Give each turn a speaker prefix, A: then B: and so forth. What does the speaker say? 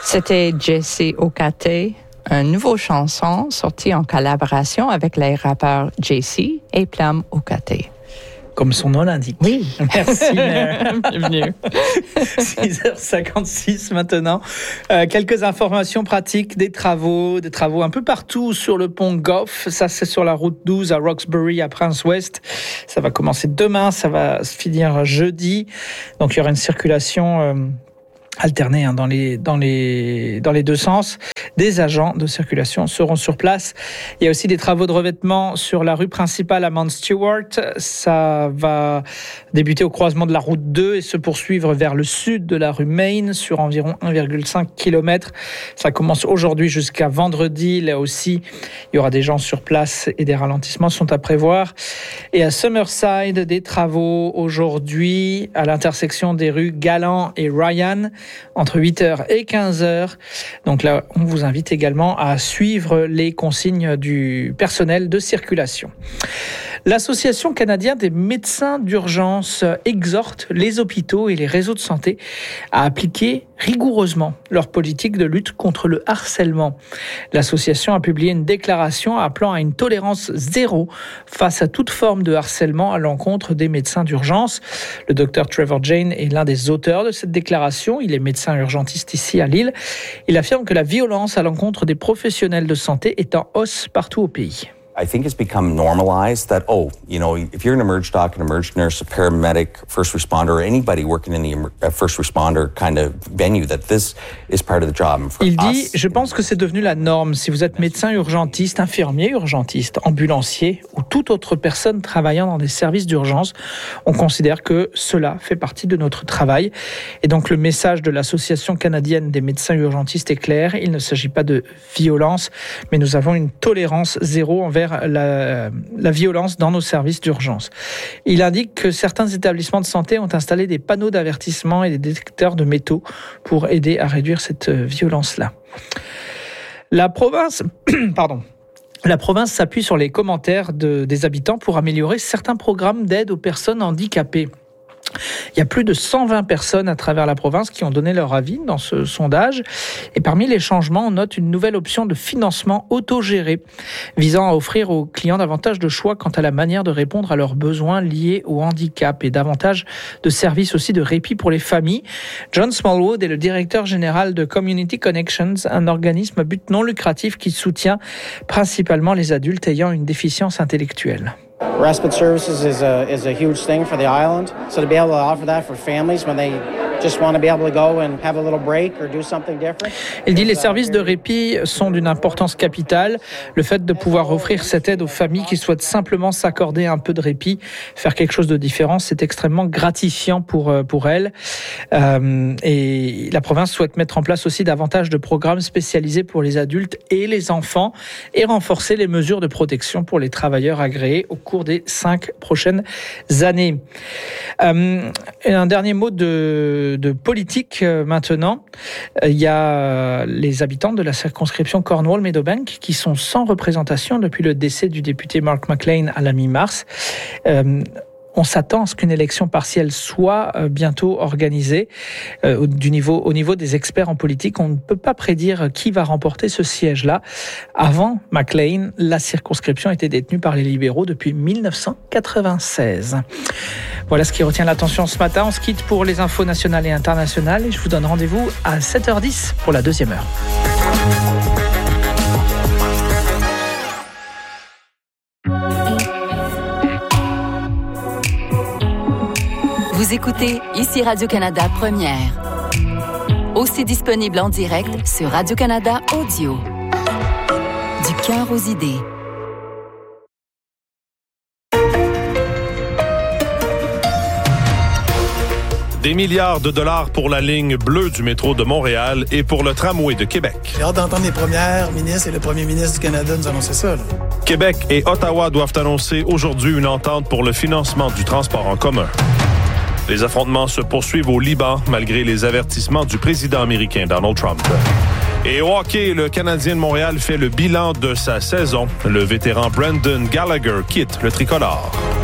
A: C'était Jesse Okate, une nouvelle chanson sortie en collaboration avec les rappeurs Jesse et Plum Okate.
B: Comme son nom l'indique.
A: Oui.
B: Merci, Mère.
A: Bienvenue.
B: 6h56 maintenant. Quelques informations pratiques, des travaux un peu partout sur le pont Gough. Ça, c'est sur la route 12 à Roxbury, à Prince-West. Ça va commencer demain, ça va se finir jeudi. Donc, il y aura une circulation alternée dans les deux sens. Des agents de circulation seront sur place. Il y a aussi des travaux de revêtement sur la rue principale à Mount Stewart. Ça va débuter au croisement de la route 2 et se poursuivre vers le sud de la rue Main sur environ 1,5 km. Ça commence aujourd'hui jusqu'à vendredi. Là aussi, il y aura des gens sur place et des ralentissements sont à prévoir. Et à Summerside, des travaux aujourd'hui à l'intersection des rues Gallant et Ryan entre 8h et 15h. Donc là, on vous invite également à suivre les consignes du personnel de circulation. L'Association canadienne des médecins d'urgence exhorte les hôpitaux et les réseaux de santé à appliquer rigoureusement leur politique de lutte contre le harcèlement. L'association a publié une déclaration appelant à une tolérance zéro face à toute forme de harcèlement à l'encontre des médecins d'urgence. Le docteur Trevor Jane est l'un des auteurs de cette déclaration. Il est médecin urgentiste ici à Lille. Il affirme que la violence à l'encontre des professionnels de santé est en hausse partout au pays.
C: I think it's become normalized that, if you're an emerge doc, an emerge nurse, a paramedic, first responder, or anybody working in the first responder kind of venue, that this is part of the job.
B: Il dit, je pense que c'est devenu la norme. Si vous êtes médecin urgentiste, infirmier urgentiste, ambulancier ou toute autre personne travaillant dans des services d'urgence, on considère que cela fait partie de notre travail. Et donc le message de l'Association canadienne des médecins urgentistes est clair. Il ne s'agit pas de violence, mais nous avons une tolérance zéro envers la violence dans nos services d'urgence. Il indique que certains établissements de santé ont installé des panneaux d'avertissement et des détecteurs de métaux pour aider à réduire cette violence-là. La province s'appuie sur les commentaires des habitants pour améliorer certains programmes d'aide aux personnes handicapées. Il y a plus de 120 personnes à travers la province qui ont donné leur avis dans ce sondage. Et parmi les changements, on note une nouvelle option de financement autogéré visant à offrir aux clients davantage de choix quant à la manière de répondre à leurs besoins liés au handicap et davantage de services aussi de répit pour les familles. John Smallwood est le directeur général de Community Connections, un organisme à but non lucratif qui soutient principalement les adultes ayant une déficience intellectuelle.
D: Respite services is a huge thing for the island. So to be able to offer that for families when they just want to be able to go and have a little break or do something different.
B: Il dit les services de répit sont d'une importance capitale. Le fait de pouvoir offrir cette aide aux familles qui souhaitent simplement s'accorder un peu de répit, faire quelque chose de différent, c'est extrêmement gratifiant pour elles. Et la province souhaite mettre en place aussi davantage de programmes spécialisés pour les adultes et les enfants et renforcer les mesures de protection pour les travailleurs agréés au cours des 5 prochaines années. Un dernier mot de politique maintenant. Il y a les habitants de la circonscription Cornwall-Meadowbank qui sont sans représentation depuis le décès du député Mark McLean à la mi-mars. On s'attend à ce qu'une élection partielle soit bientôt organisée. Au niveau des experts en politique, on ne peut pas prédire qui va remporter ce siège-là. Avant McLean, la circonscription était détenue par les libéraux depuis 1996. Voilà ce qui retient l'attention ce matin. On se quitte pour les infos nationales et internationales et je vous donne rendez-vous à 7h10 pour la deuxième heure.
E: Vous écoutez ici Radio-Canada Première. Aussi disponible en direct sur Radio-Canada Audio. Du cœur aux idées.
F: Des milliards de dollars pour la ligne bleue du métro de Montréal et pour le tramway de Québec.
G: J'ai hâte d'entendre les premières ministres et le premier ministre du Canada nous annoncer ça. Là.
F: Québec et Ottawa doivent annoncer aujourd'hui une entente pour le financement du transport en commun. Les affrontements se poursuivent au Liban malgré les avertissements du président américain Donald Trump. Et au hockey, le Canadien de Montréal fait le bilan de sa saison. Le vétéran Brendan Gallagher quitte le tricolore.